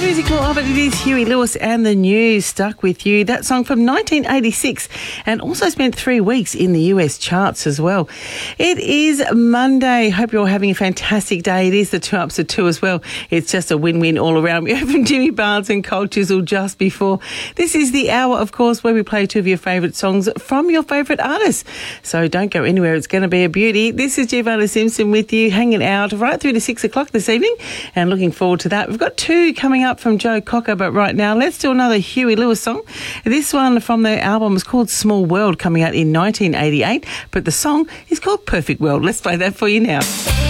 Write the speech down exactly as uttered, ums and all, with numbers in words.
musical of it, it is Huey Lewis and the News, Stuck With You. That song from nineteen eighty-six, and also spent three weeks in the U S charts as well. It is Monday. Hope you're all having a fantastic day. It is the two ups of two as well. It's just a win-win all around. We heard from Jimmy Barnes and Cold Chisel just before. This is the hour, of course, where we play two of your favourite songs from your favourite artists. So don't go anywhere. It's going to be a beauty. This is Giovanna Simpson with you, hanging out right through to six o'clock this evening, and looking forward to that. We've got two coming up from Joe Cocker, but right now let's do another Huey Lewis song. This one from the album is called Small World, coming out in nineteen eighty-eight, but the song is called Perfect World. Let's play that for you now.